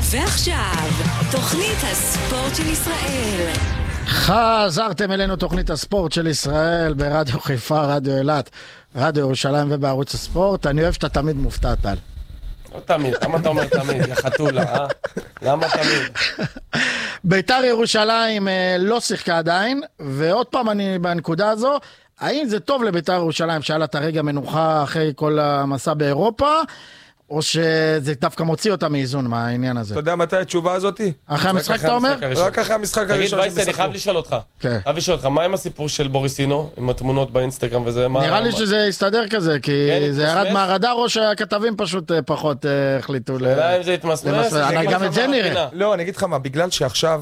ועכשיו, תוכנית הספורט של ישראל. חזרתם אלינו תוכנית הספורט של ישראל ברדיו חיפה, רדיו אילת, רדיו ירושלים ובערוץ הספורט. אני אוהב שאתה תמיד מופתע, טל. לא תמיד, למה אתה אומר תמיד? יא חתולה, אה? למה תמיד? ביתר ירושלים לא שיחקה עדיין, ועוד פעם אני בנקודה הזו, האם זה טוב לביתר ירושלים שהיה לה את הרגע מנוחה אחרי כל המסע באירופה, או שזה דווקא מוציא אותה מאיזון מהעניין הזה? אתה יודע מתי התשובה הזאת? אחרי המשחק אתה אומר? רק אחרי המשחק הראשון. תגיד וייסן, אני חייב לשאול אותך. חייב לשאול אותך, מה עם הסיפור של בוריסינו, עם התמונות באינסטגרם וזה? נראה לי שזה יסתדר כזה, כי זה ירד מהרדאר או שהכתבים פשוט פחות החליטו. אולי אם זה התמסמס. גם את זה נראה. לא, אני אגיד לך מה, בגלל שעכשיו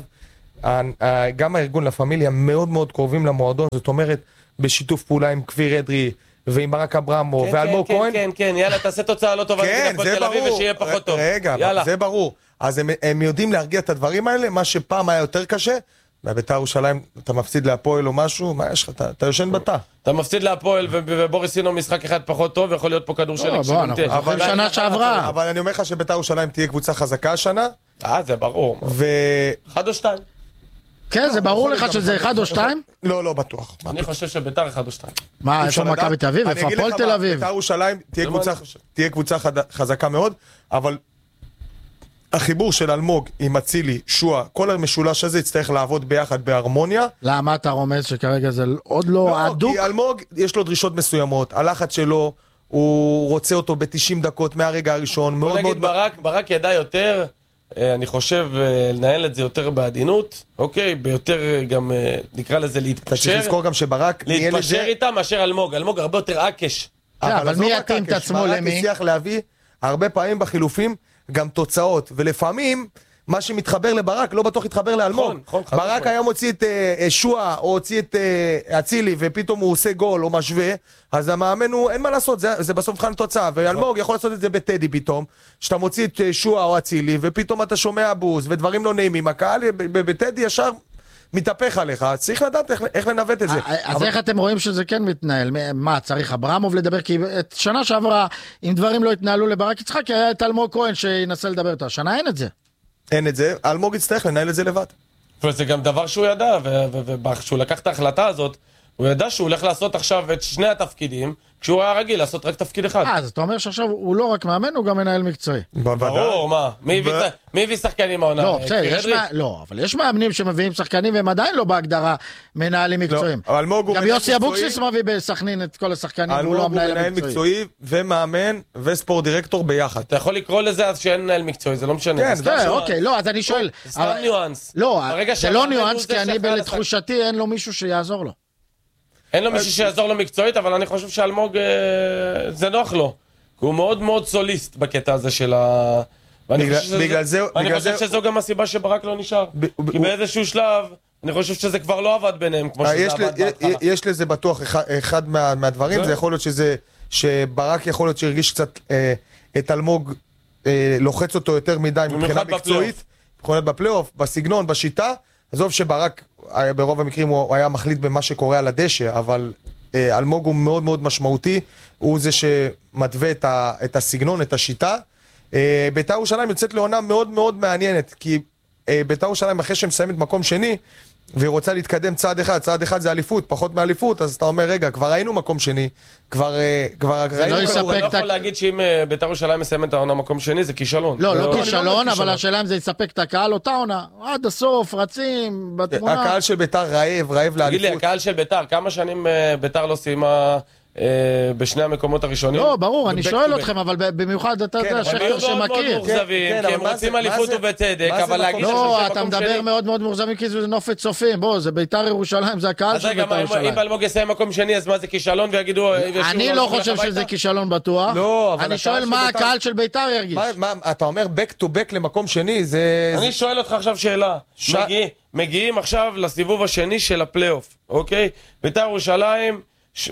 גם הארגון לה פמיליה מאוד מאוד קרובים למועדון, זאת אומרת, בשיתוף פעולה עם כפיר אדרי, ועם ברק אברמו, ואלמוג כהן. כן, יאללה, תעשה תוצאה לא טובה נגד הפועל תל אביב ושיהיה פחות טוב. רגע, זה ברור. אז הם יודעים להרגיע את הדברים האלה, מה שפעם היה יותר קשה, בביתר ירושלים אתה מפסיד להפועל או משהו, מה יש לך? אתה יושן בתא. אתה מפסיד להפועל ובוריסינו משחק אחד פחות טוב, יכול להיות פה כדור שלג. אבל שנה שעברה. אבל אני אומר לך שביתר ירושלים תהיה קבוצה חזקה השנה. זה ברור. אחד או שתיים? כן, זה ברור לך שזה 1 או 2? לא, לא בטוח. אני חושב שביתר 1 או 2. מה, איפה מכבי תל אביב? איפה הפועל תל אביב? ביתר ירושלים תהיה קבוצה חזקה מאוד, אבל החיבור של אלמוג עם אצילי, שועה, כל המשולש הזה יצטרך לעבוד ביחד בהרמוניה. למה אתה רומז שכרגע זה עוד לא עדוק? כי אלמוג יש לו דרישות מסוימות, הלחץ שלו, הוא רוצה אותו ב-90 דקות מהרגע הראשון. בוא נגיד ברק ידע יותר, אני חושב לנהל את זה יותר בעדינות, אוקיי, ביותר גם נקרא לזה להתפשר. אתה צריך לזכור גם שברק להתפשר איתה מאשר אלמוג, אלמוג הרבה יותר עקש. אבל מי יתאים את עצמו למי? ברק הצליח להביא הרבה פעמים בחילופים גם תוצאות, ולפעמים מה שמתחבר לברק לא בטוח יתחבר לאלמוג. ברק היה מוציא את שועה או הוציא את אצילי ופתאום הוא עושה גול או משווה, אז המאמן הוא, אין מה לעשות, זה בסוף מבחן תוצאה, ואלמוג יכול לעשות את זה בטדי פתאום, שאתה מוציא את שועה או אצילי ופתאום אתה שומע בוז ודברים לא נעימים, הקהל בטדי ישר מתהפך עליך, צריך לדעת איך לנווט את זה. אז איך אתם רואים שזה כן מתנהל? מה, צריך אברמוב לדבר? כי את שנה שעברה, אם דברים לא התנהלו לברק יצחק, היה את אלמוג כהן שינסה לדבר אותו, השנה אין את זה. אין את זה, אלמוג יצטרך לנהל את זה לבד. וזה גם דבר שהוא ידע, וכשהוא לקח את ההחלטה הזאת, הוא ידע שהוא הולך לעשות עכשיו את שני התפקידים, כשהוא היה רגיל לעשות רק תפקיד אחד. אז אתה אומר שעכשיו הוא לא רק מאמן, הוא גם מנהל מקצועי. ברור, מה? מי הביא שחקנים העונה? לא, אבל יש מאמנים שמביאים שחקנים והם עדיין לא בהגדרה מנהלים מקצועיים. גם יוסי אבוקסיס מביא בסכנין את כל השחקנים, והוא לא מנהל מקצועי ומאמן וספורט דירקטור ביחד. אתה יכול לקרוא לזה אז שאין מנהל מקצועי, זה לא משנה. כן, אוקיי, לא, אז אני שואל. סתם ניואנס. לא, זה לא ניואנס, כי אני לתחושתי אין לו מישהו שיעזור לו. אין לו מישהו שיעזור לו מקצועית, אבל אני חושב שאלמוג זה נוח לו. הוא מאוד מאוד סוליסט בקטע הזה של ה... ואני חושב שזו גם הסיבה שברק לא נשאר. כי באיזשהו שלב, אני חושב שזה כבר לא עבד ביניהם, כמו שזה עבד בהתחלה. יש לזה בטוח אחד מהדברים, זה יכול להיות שברק יכול להיות שהרגיש קצת את אלמוג, לוחץ אותו יותר מדי מבחינה מקצועית, מבחינת בפלייאוף, בסגנון, בשיטה. עזוב שברק ברוב המקרים הוא היה מחליט במה שקורה על הדשא, אבל אלמוג הוא מאוד מאוד משמעותי, הוא זה שמתווה את הסגנון, את השיטה. ביתר ירושלים יוצאת לעונה מאוד מאוד מעניינת, כי ביתר ירושלים אחרי שמסיימת מקום שני, והיא רוצה להתקדם צעד אחד זה אליפות, פחות מאליפות, אז אתה אומר רגע, כבר ראינו מקום שני, כבר ראינו... אני לא יכול להגיד שאם ביתר ירושלים מסיימת העונה מקום שני, זה כישלון. לא כישלון, אבל השאלה אם זה יספק את הקהל אותה עונה, עד הסוף, רצים, בתמונה. הקהל של ביתר רעב לאליפות. תגיד לי, הקהל של ביתר, כמה שנים ביתר לא סיימה... בשני המקומות הראשונים. לא, ברור, אני שואל אתכם, אבל במיוחד אתה יודע, שכתר שמכיר. כי הם רוצים אליפות ובצדק, אבל להגיד... לא, אתה מדבר מאוד מאוד מורזמים, כי זה נופת צופים, בוא, זה ביתר ירושלים, זה הקהל של ביתר ירושלים. אם אלמוג יסיים מקום שני, אז מה זה כישלון, ויגידו... אני לא חושב שזה כישלון בטוח. אני שואל מה הקהל של ביתר ירגיש. אתה אומר back to back למקום שני, זה... אני שואל אותך עכשיו שאלה. מגיעים עכשיו לסיבוב השני של הפלייאוף, אוקיי? ביתר ירושלים 3-4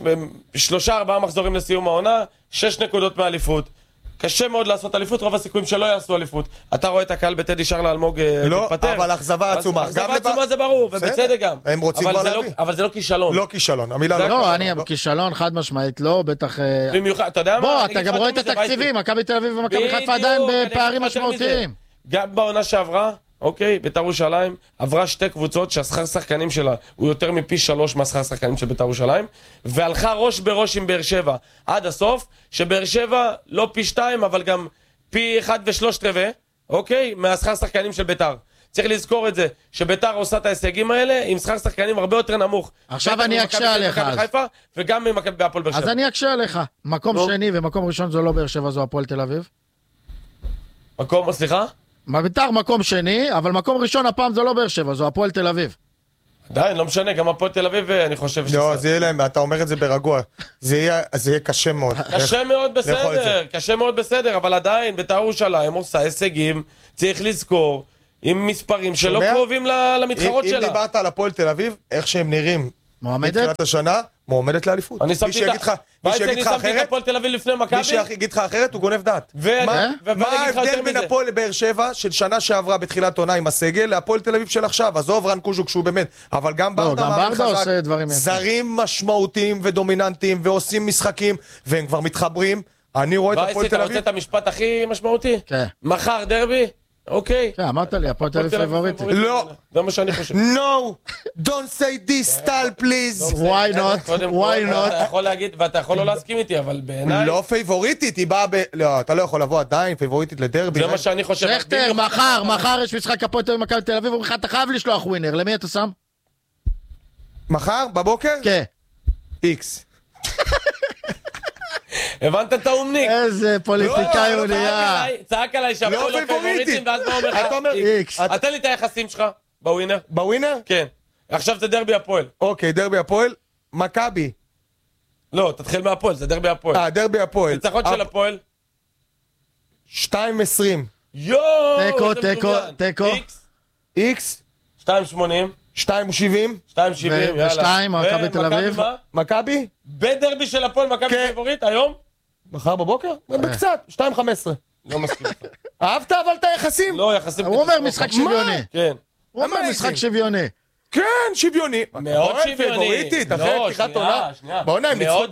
מחזורים לסיום העונה, 6 נקודות מאליפות. קשה מאוד לעשות אליפות, רוב הסיכויים שלא יעשו אליפות. אתה רואה את הקהל בטדי שרלה אלמוג להתפטר. לא, אבל אכזבה עצומה. אכזבה עצומה זה ברור, ובצדק גם. הם רוצים כבר להביא. אבל זה לא כישלון. לא כישלון, המילה לא. לא, אני כישלון חד משמעית, לא, בטח... במיוחד, אתה יודע מה? בוא, אתה גם רואה את התקציבים, מכבי תל אביב ומכבי חיפה עדיין בפערים משמעותיים. גם בעונה שעברה, אוקיי, בית"ר ירושלים עברה שתי קבוצות שהשכר שחקנים שלה הוא יותר מפי 3 מהשכר שחקנים של בית"ר ירושלים, והלכה ראש בראש עם באר שבע עד הסוף, שבאר שבע לא פי 2 אבל גם פי 1.3, אוקיי, מהשכר שחקנים של בית"ר. צריך לזכור את זה, שבית"ר עושה את ההישגים האלה עם שכר שחקנים הרבה יותר נמוך. עכשיו אני אקשה עליך. וגם ממכבי בהפועל באר שבע. אז אני אקשה עליך. מקום שני ומקום ראשון זו לא באר שבע, זו הפועל תל אביב. מקום, סליחה? בית"ר מקום שני, אבל מקום ראשון הפעם זו לא באר שבע, זו הפועל תל אביב. עדיין, לא משנה, גם הפועל תל אביב, אני חושב שזה... לא, זה יהיה להם, אתה אומר את זה ברגוע. זה יהיה קשה מאוד. קשה מאוד בסדר, קשה מאוד בסדר, אבל עדיין, בית"ר ירושלים עושה הישגים, צריך לזכור, עם מספרים שלא קרובים למתחרות שלה. אם דיברת על הפועל תל אביב, איך שהם נראים מועמדת? בתחילת השנה, מועמדת לאליפות. אני שמתי את הפועל תל אביב לפני מכבי. מי שיגיד לך אחרת הוא גונב דעת. מה ההבדל בין הפועל לבאר שבע של שנה שעברה בתחילת עונה עם הסגל להפועל תל אביב של עכשיו? עזוב רן קוז'וק שהוא באמת, אבל גם ברדה עושה דברים יפים. זרים משמעותיים ודומיננטיים ועושים משחקים והם כבר מתחברים. אני רואה את הפועל תל אתה אביב. רוצה את המשפט הכי משמעותי? כן. מחר דרבי? אוקיי. כן, אמרת לי, הפועל תל אביב פייבוריטית. לא. זה מה שאני חושב. No, don't say this, טל, please. Why not? Why not? אתה יכול להגיד, ואתה יכול לא להסכים איתי, אבל בעיניי... לא פייבוריטית, היא באה ב... לא, אתה לא יכול לבוא עדיין, פייבוריטית לדרבי. זה מה שאני חושב. שכטר, מחר יש משחק הפועל תל אביב מכבי תל אביב, אתה חייב לשלוח ווינר, למי אתה שם? מחר? בבוקר? כן. איקס. הבנת את האומניק? איזה פוליטיקאי הוא נהיה. צעק עליי שהפועל לא פייבוריטים, ואז מה אומר לך? אתה אומר איקס. תן לי את היחסים שלך בווינר. בווינר? כן. עכשיו זה דרבי הפועל. אוקיי, דרבי הפועל. מכבי. לא, תתחיל מהפועל, זה דרבי הפועל. דרבי הפועל. ניצחון של הפועל. 2.20. יואו! תיקו. איקס. 2.80. 2.70. 2.70, יאללה. ושתיים, מכבי תל אביב. מה? מכבי? בדרבי של הפועל, מכבי פייבוריט, היום? מחר בבוקר? בקצת, 2.15. לא מסכים. אהבת אבל את היחסים? לא, יחסים... הוא אומר משחק שוויוני. כן. הוא אומר משחק שוויוני. כן, שוויוני. מאוד שוויוני. פייבוריטית, אחרי פתיחת עונה. בעונה הם ניצחו.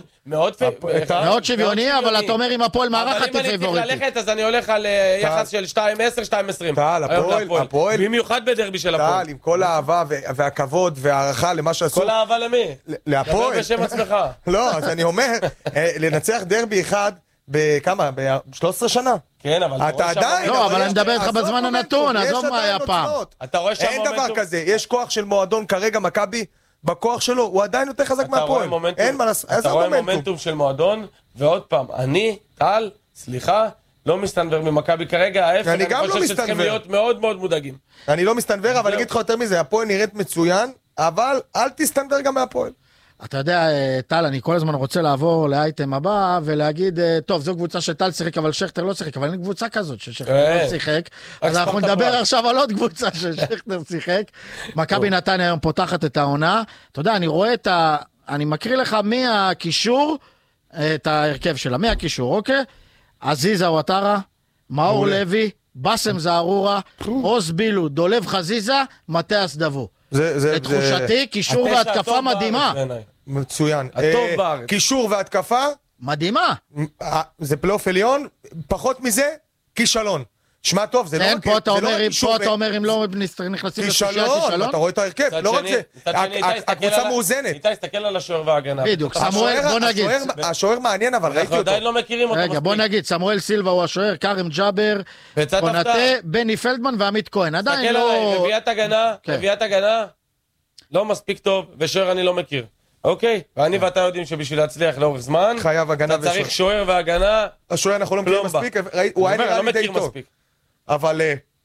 מאוד שוויוני, אבל אתה אומר אם הפועל מארחת היא אבל אם אני פייבוריטית. צריך ללכת, אז אני הולך על יחס של 2.10, 2.20. טל, הפועל. במיוחד בדרבי של הפועל. טל, עם כל האהבה והכבוד והערכה למה שעשו. כל האהבה למי? להפועל. דבר בשם עצמך. לא, אז אני אומר, לנצח דרבי אחד בכמה? ב-13 שנה. כן, אבל אתה עדיין... לא, אבל אני מדבר איתך בזמן הנתון, עזוב מה היה פעם. אתה רואה אין דבר כזה, יש כוח של מועדון כרגע, מכבי, בכוח שלו, הוא עדיין יותר חזק מהפועל. אין מה לעשות, אתה רואה מומנטום של מועדון, ועוד פעם, אני, טל, סליחה, לא מסתנבר ממכבי כרגע, ההפך, אני גם לא חושב שצריכים מסתנבר. להיות מאוד מאוד מודאגים. אני לא מסתנבר, אבל אני אגיד לך יותר מזה, הפועל נראית מצוין, אבל אל תסתנבר גם מהפועל. אתה יודע, טל, אני כל הזמן רוצה לעבור לאייטם הבא ולהגיד, טוב, זו קבוצה שטל שיחק, אבל שכטר לא שיחק, אבל אין קבוצה כזאת ששכטר לא שיחק. אז אנחנו נדבר עכשיו על עוד קבוצה ששכטר שיחק. מכבי נתניה היום פותחת את העונה. אתה יודע, אני רואה אני מקריא לך מהקישור, את ההרכב שלה, מהקישור, אוקיי? עזיזה וואטרה, מאור לוי, בסם זערורה, עוז בילו, דולב חזיזה, מתיאס דבו. לתחושתי, קישור והתקפה מדהימה. מצוין. הטוב בארץ. קישור והתקפה, מדהימה. זה פלייאוף עליון, פחות מזה, כישלון. שמע טוב, זה לא כן, רק... פה אתה אומר אם לא נכנסים לשלישייה, כישלון. אתה רואה את ההרכב, לא רק זה. הקבוצה מאוזנת. איתי, הסתכל על השוער וההגנה. בדיוק, סמואל, בוא נגיד. השוער מעניין, אבל ראיתי אנחנו אותו. עדיין לא מכירים אותו מספיק. רגע, בוא נגיד, סמואל סילבה הוא השוער, קארם ג'אבר, קונטה, בני פלדמן ועמית כהן. עדיין לא... רביעיית הגנה, לא מספיק טוב, ושוער אני לא מכיר. אוקיי? ואני ואתה יודעים שבשביל להצליח לאורך זמן, חייב הגנה אתה צריך שוער והגנה. השוער אנחנו לא מכירים מספיק, הוא היה נראה לי די טוב. אבל...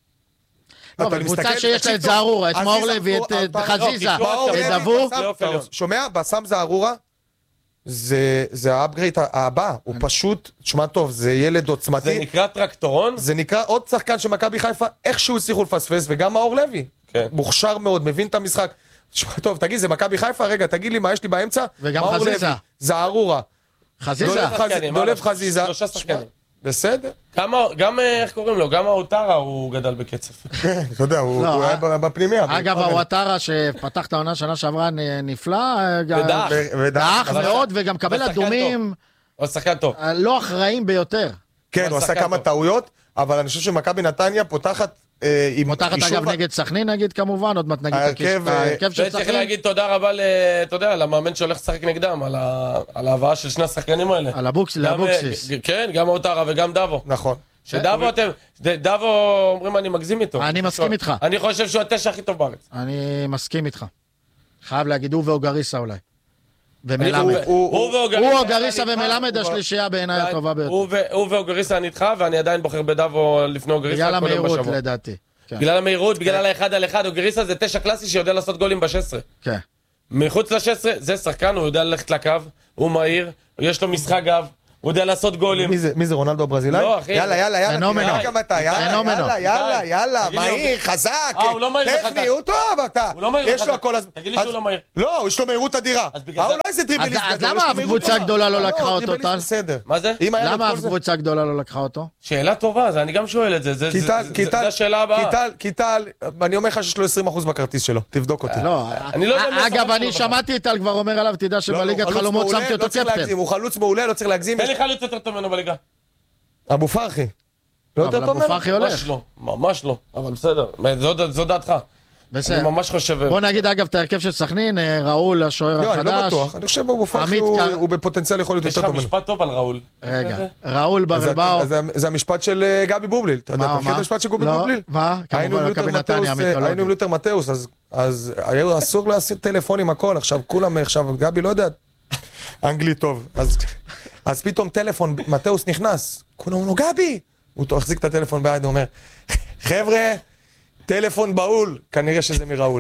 אבל קבוצה שיש לה את זערורה, את מאור לוי, את חזיזה, את דבו. שומע? בסם זערורה, זה האפגרייד הבא, הוא פשוט, תשמע טוב, זה ילד עוצמתי. זה נקרא טרקטורון? זה נקרא עוד שחקן של מכבי חיפה, איכשהו הצליחו לפספס, וגם מאור לוי. מוכשר מאוד, מבין את המשחק. טוב, תגיד, זה מכבי חיפה? רגע, תגיד לי מה יש לי באמצע. וגם חזיזה. זערורה. חזיזה. דולב חזיזה. 3 שחקנים. בסדר. גם, איך קוראים לו? גם האוטרה הוא גדל בקצב. אתה יודע, הוא היה בפנימיה. אגב, האוטרה שפתח את העונה שנה שעברה נפלא. ודח מאוד, וגם מקבל אדומים. הוא שחקן טוב. לא אחראים ביותר. כן, הוא עשה כמה טעויות, אבל אני חושב שמכבי נתניה פותחת עם מותחת אגב נגד סכנין נגיד כמובן, עוד מעט נגיד ההרכב של וצריך סכנין. להגיד תודה רבה אתה יודע, למאמן שהולך לשחק נגדם, על ההבאה של שני השחקנים האלה. על לאבוקסיס. כן, גם אוטרה וגם דאבו. נכון. שדאבו דאבו אומרים אני מגזים איתו. אני מסכים איתך. אני חושב שהוא התשע הכי טוב בארץ. אני מסכים איתך. חייב להגיד, הוא ואוגריסה אולי. ומלמד. הוא ואוגריסה ומלמד השלישייה בעיניי הטובה ביותר. הוא ואוגריסה אני איתך, ואני עדיין בוחר בדאבו לפני אוגריסה. בגלל המהירות לדעתי. בגלל המהירות, בגלל האחד על אחד, אוגריסה זה תשע קלאסי שיודע לעשות גולים ב-16. כן. מחוץ ל-16, זה שחקן, הוא יודע ללכת לקו, הוא מהיר, יש לו משחק גב, הוא יודע לעשות גולים. מי זה רונלדו הברזילאי? לא, אחי. יאללה, פנומנו. מהיר, חזק, הוא לא מהיר וחזק. טכני, הוא טוב, אתה. הוא לא מהיר יש לו הכל הזמן. תגיד לי שהוא לא מהיר. לא, יש לו מהירות אדירה. בגלל זה- לא איזה דריבליסט אז גדול, למה יש לו אף מהירות קבוצה טובה. גדולה לא לקחה אותו, דריבליסט טל? בסדר. מה זה? אם היה לו למה את אף כל זה- קבוצה גדולה לא לקחה אותו? שאלה טובה, זה אני גם שואל את זה. זה השאלה הבאה. קיטל, אני אומר לך שיש לו 20% בכרטיס שלו, תבדוק אותי. לא, אני לא יודע מה אגב, השכר אני שלו שמעתי את טל כבר אומר עליו, תדע שבליגת חלומות שמתי אותו קפטן. הוא חלוץ מעולה, לא צריך להגזים. תן לי חלוץ יותר טוב ממנו בליגה. אבו פרחי. לא יותר אבל טוב אבו ממנו? פרחי הולך. ממש לא, ממש לא, אבל בסדר, זו דעתך. אני בסדר. ממש חושב... בוא נגיד אגב את ההרכב של סכנין, ראול השוער לא, אני לא החדש. בטוח. אני חושב אבו פרחי עמית הוא בפוטנציאל יכול להיות יש יותר לך טוב ממנו. משפט טוב על ראול. רגע, ראול ברלבאו. זה המשפט של גבי בובליל. אתה יודע, אתה מכיר את המשפט של גבי לא, בובליל? מה? היינו כמובן, עם מכבי לותר נתניה מתאוס, היינו עם המיתולוגי. לותר מתאוס, אז היה אסור להסיר טלפונים הכל, עכשיו כולם, עכשיו גבי לא יודע, אנגלית טוב, אז פתאום טלפון, מתאוס נכנס, כולם אומרים לו גבי, הוא החזיק את הטלפון ביד, הוא אומר, חבר'ה, טלפון בהול, כנראה שזה מראול.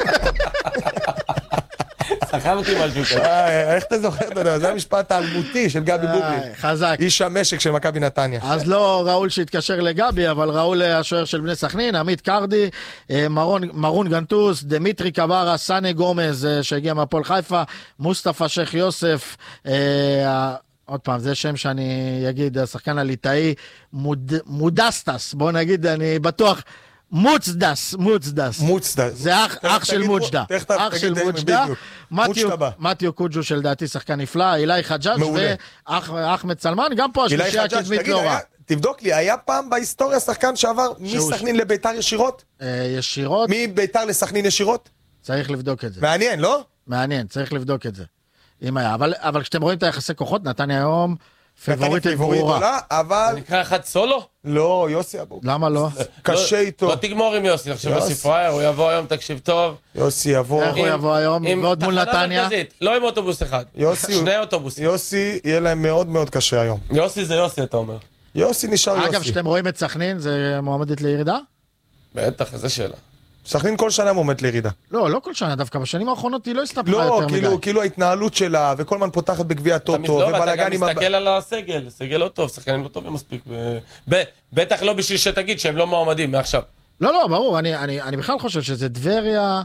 סחרתי משהו כזה. איך אתה זוכר, אתה יודע, זה המשפט האלמותי של גבי בובליל. חזק. איש המשק של מכבי נתניה. אז לא ראול שהתקשר לגבי, אבל ראול השוער של בני סכנין, עמית קרדי, מרון גנטוס, דמיטרי קברה, סאנה גומז שהגיע מהפועל חיפה, מוסטפא שייח יוסף, עוד פעם, זה שם שאני אגיד, השחקן הליטאי, מודסטס, בוא נגיד, אני בטוח, מוצדס. זה אח של מוג'דה. אח של מוג'דה. מתיו קוג'ו שלדעתי שחקן נפלא, אילי חג'אג' ואחמד סלמן, גם פה השלישייה הקדמית לא רע. תבדוק לי, היה פעם בהיסטוריה שחקן שעבר מסכנין לביתר ישירות? ישירות? מביתר לסכנין ישירות? צריך לבדוק את זה. מעניין, לא? מעניין, צריך לבדוק את זה. אם היה, אבל כשאתם רואים את היחסי כוחות, נתניה היום פיבוריטית ברורה. אבל... זה נקרא אחד סולו? לא, יוסי אבו. למה לא? קשה איתו. לא תגמור עם יוסי, עכשיו יוסי פרייר, הוא יבוא היום, תקשיב טוב. יוסי יבוא. איך הוא יבוא היום? ועוד מול נתניה? לא עם אוטובוס אחד, שני אוטובוסים. יוסי יהיה להם מאוד מאוד קשה היום. יוסי זה יוסי, אתה אומר. יוסי נשאר יוסי. אגב, כשאתם רואים את סכנין, זה מועמדת לירידה? בטח, איזה שאלה. סכנין כל שנה מועמדת לירידה. לא כל שנה, דווקא בשנים האחרונות היא לא הסתפחה לא, יותר מדי. כאילו ההתנהלות שלה, וכל הזמן פותחת בגביע טוטו, ואתה גם ובלאגן עם... מסתכל על הסגל, סגל לא טוב, שחקנים לא טובים מספיק. בטח לא בשביל שתגיד שהם לא מועמדים מעכשיו. לא, ברור, אני בכלל חושב שזה דבריה,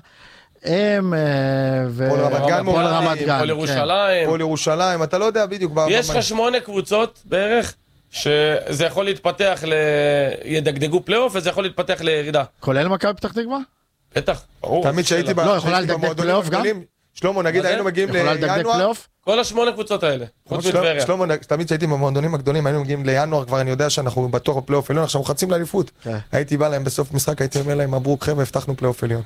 פועל רמת גן, פועל ירושלים. פועל ירושלים, אתה לא יודע בדיוק. יש לך 8 קבוצות בערך, שזה יכול להתפתח ידגדגו פלייאוף, וזה יכול להתפתח לירידה. כולל מכבי פתח תקווה? בטח, ברור. תמיד שהייתי יכולה לדגדג פלייאוף גם? שלמה, נגיד היינו מגיעים יכולה לדגדג לינואר. פלייאוף? כל 8 קבוצות האלה, חוץ מטבריה. שלמה, תמיד שהייתי במועדונים הגדולים, היינו מגיעים לינואר, כבר אני יודע שאנחנו בטוח בפלייאוף עליון, עכשיו חצים לאליפות. הייתי בא להם בסוף משחק, הייתי אומר להם, מברוק חבר'ה, הבטחנו פלייאוף עליון.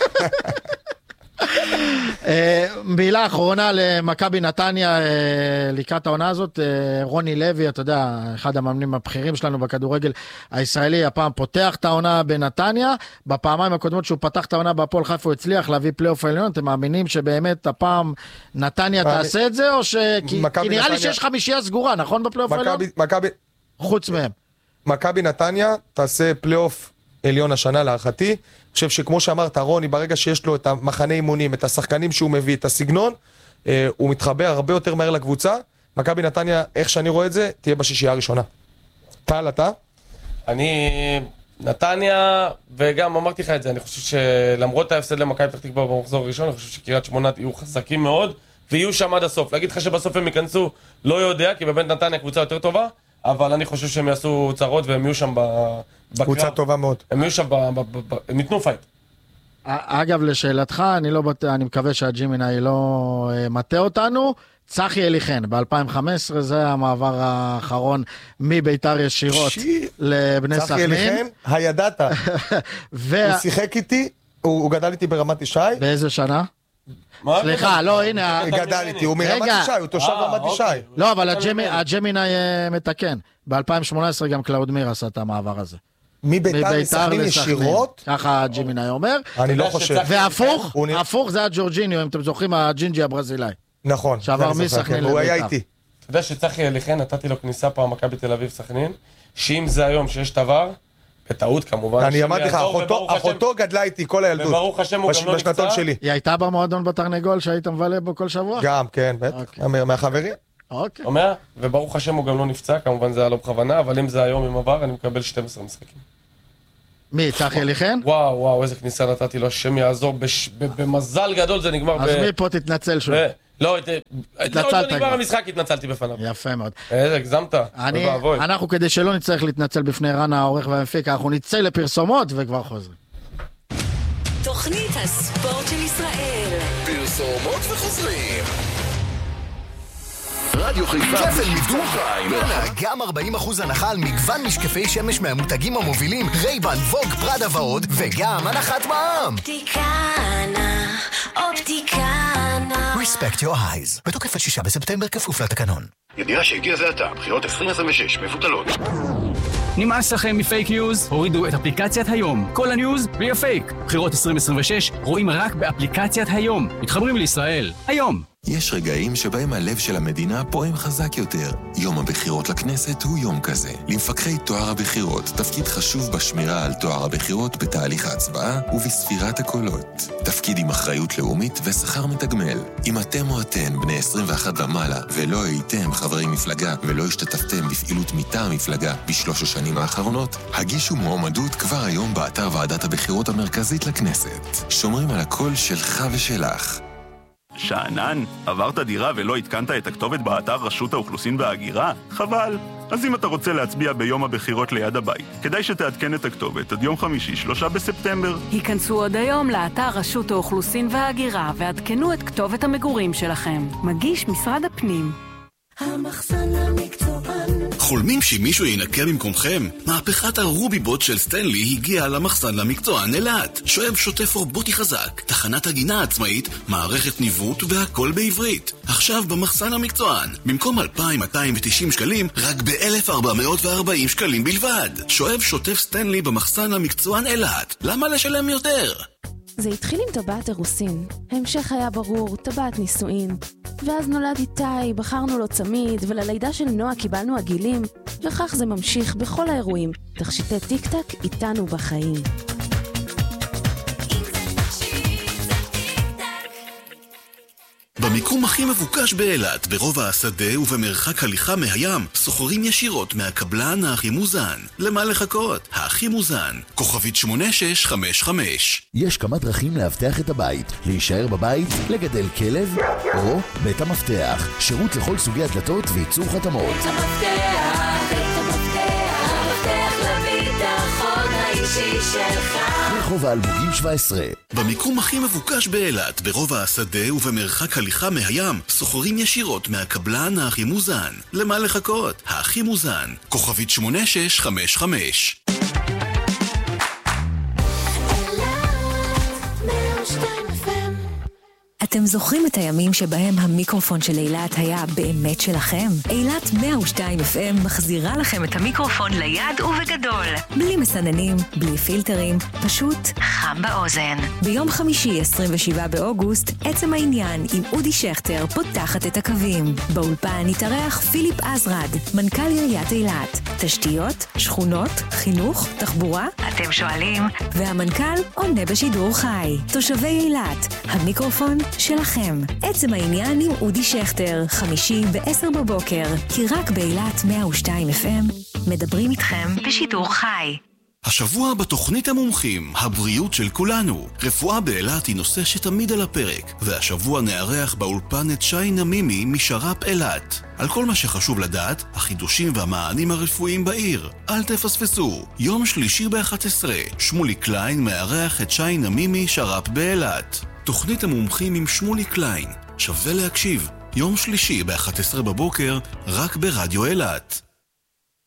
מילה אחרונה למכבי נתניה לקראת העונה הזאת, רוני לוי, אתה יודע, אחד המאמנים הבכירים שלנו בכדורגל הישראלי, הפעם פותח את העונה בנתניה, בפעמיים הקודמות שהוא פתח את העונה בהפועל חיפה הוא הצליח להביא פלייאוף עליון, אתם מאמינים שבאמת הפעם נתניה תעשה את זה, או כי נראה לי שיש חמישייה סגורה, נכון בפלייאוף העליון? חוץ מהם. מכבי נתניה תעשה פלייאוף עליון השנה להערכתי, אני חושב שכמו שאמרת רוני, ברגע שיש לו את המחנה אימונים, את השחקנים שהוא מביא, את הסגנון, הוא מתחבר הרבה יותר מהר לקבוצה. מכבי נתניה, איך שאני רואה את זה, תהיה בשישייה הראשונה. טל, אתה? אני נתניה, וגם אמרתי לך את זה, אני חושב שלמרות ההפסד למכבי פתח תקווה במחזור הראשון, אני חושב שקריית שמונה יהיו חזקים מאוד, ויהיו שם עד הסוף. להגיד לך שבסוף הם ייכנסו, לא יודע, כי באמת נתניה קבוצה יותר טובה, אבל אני חושב שהם יעשו צרות והם יהיו שם בקרב. קבוצה טובה מאוד. הם יהיו שם, הם ייתנו פייט. אגב, לשאלתך, אני מקווה שהג'ימיני לא מטה אותנו. צחי אליחן, ב-2015 זה המעבר האחרון מביתר ישירות לבני סכנין. צחי אליחן, הידעת. הוא שיחק איתי, הוא גדל איתי ברמת ישי. באיזה שנה? סליחה, לא, הנה. גדל איתי, הוא מרמת ישי, הוא תושב רמת ישי. לא, אבל הג'ימיני מתקן. ב-2018 גם קלאוד מיר עשה את המעבר הזה. מביתר לסכנין ישירות? ככה הג'ימיני אומר. אני לא חושב. והפוך זה הג'ורג'יניו, אם אתם זוכרים, הג'ינג'י הברזילאי. נכון. שעבר מסכנין לביתר. הוא היה איתי. אתה יודע שצחי אליחן, נתתי לו כניסה פעם מכבי תל אביב סכנין, שאם זה היום שיש דבר, בטעות כמובן. אני אמרתי לך, אחותו גדלה איתי כל הילדות. וברוך השם הוא גם לא נפצע. היא הייתה במועדון בתרנגול שהיית מבלה בו כל שבוע? גם, כן, בטח. מהחברים. אוקיי. אומר? וברוך השם הוא גם לא נפצע, כמובן זה היה לא בכוונה, אבל אם זה היום עם עבר, אני מקבל 12 משחקים. מי, צחי אליחן? וואו, איזה כניסה נתתי לו, השם יעזור, במזל גדול זה נגמר. אז מפה תתנצל שוב. לא, לא נגמר המשחק, התנצלתי בפניו. יפה מאוד. איזה, הגזמת. אנחנו כדי שלא נצטרך להתנצל בפני רן העורך והמפיק, אנחנו נצא לפרסומות וכבר חוזרים. תוכנית הספורט של ישראל. פרסומות וחוזרים. רדיו חיפה כפל ביטוח חיים. גם 40% הנחה על מגוון משקפי שמש מהמותגים המובילים רייבן, ווג, פרדה ועוד, וגם הנחת מע"מ. אופטיקנה, אופטיקנה. Respect your eyes. בתוקף עד 6 בספטמבר כפוף לתקנון. ידיעה שהגיע זה עתה, בחירות 2026 מבוטלות. נמאס לכם מפייק ניוז? הורידו את אפליקציית היום. כל הניוז בלי הפייק. בחירות 2026 רואים רק באפליקציית היום. מתחברים לישראל. היום. יש רגעים שבהם הלב של המדינה פועם חזק יותר. יום הבחירות לכנסת הוא יום כזה. למפקחי טוהר הבחירות, תפקיד חשוב בשמירה על טוהר הבחירות בתהליך ההצבעה ובספירת הקולות. תפקיד עם אחריות לאומית ושכר מתגמל. אם אתם או אתן בני 21 ומעלה ולא הייתם חברי מפלגה ולא השתתפתם בפעילות מטעם מפלגה בשלוש השנים האחרונות, הגישו מועמדות כבר היום באתר ועדת הבחירות המרכזית לכנסת. שומרים על הקול שלך ושלך. שענן, עברת דירה ולא התקנת את הכתובת באתר רשות האוכלוסין וההגירה? חבל. אז אם אתה רוצה להצביע ביום הבחירות ליד הבית, כדאי שתעדכן את הכתובת עד יום חמישי 3 בספטמבר. היכנסו עוד היום לאתר רשות האוכלוסין וההגירה ועדכנו את כתובת המגורים שלכם. מגיש משרד הפנים. המחסן המקצוען. חולמים שמישהו ינקה במקומכם? מהפכת הרוביבוט של סטנלי הגיעה למחסן למקצוען אילת. שואב שוטף רובוטי חזק, תחנת הגינה עצמאית, מערכת ניווט והכל בעברית. עכשיו במחסן המקצוען, במקום 2,290 שקלים, רק ב-1,440 שקלים בלבד. שואב שוטף סטנלי במחסן המקצוען אילת. למה לשלם יותר? זה התחיל עם טבעת אירוסין. ההמשך היה ברור, טבעת נישואין. ואז נולד איתי, בחרנו לו צמיד, וללידה של נועה קיבלנו עגילים, וכך זה ממשיך בכל האירועים. תכשיטי טיק-טק איתנו בחיים. במיקום הכי מבוקש באילת, ברובע השדה ובמרחק הליכה מהים, סוחרים ישירות מהקבלן הכי מוזן. למה לחכות? הכי מוזן. כוכבית 8655. יש כמה דרכים להבטח את הבית. להישאר בבית, לגדל כלב, או בית המפתח. שירות לכל סוגי הדלתות וייצור חתמות. בית המפתח, המפתח לביטחון האישי שלך. רחוב האלמוגים 17. במיקום הכי מבוקש באילת, ברובע השדה ובמרחק הליכה מהים, סוחרים ישירות מהקבלן הכי מוזן. למה לחכות? הכי מוזן. כוכבית 8655. אתם זוכרים את הימים שבהם המיקרופון של אילת היה באמת שלכם? אילת 102 FM מחזירה לכם את המיקרופון ליד ובגדול. בלי מסננים, בלי פילטרים, פשוט חם באוזן. ביום חמישי 27 באוגוסט, עצם העניין עם אודי שכטר פותחת את הקווים. באולפן התארח פיליפ עזרד, מנכ"ל עיריית אילת. תשתיות, שכונות, חינוך, תחבורה? אתם שואלים? והמנכ"ל עונה בשידור חי. תושבי אילת, המיקרופון שלכם. עצם העניין עם אודי שכטר, חמישי ב-10 בבוקר, כי רק באילת 102 FM מדברים איתכם בשידור חי. השבוע בתוכנית המומחים, הבריאות של כולנו. רפואה באילת היא נושא שתמיד על הפרק, והשבוע נארח באולפן את שי נמימי משר"פ אילת. על כל מה שחשוב לדעת, החידושים והמענים הרפואיים בעיר. אל תפספסו, יום שלישי ב-11, שמולי קליין מארח את שי נמימי שר"פ באילת. תוכנית המומחים עם שמולי קליין, שווה להקשיב, יום שלישי ב-11 בבוקר, רק ברדיו אילת.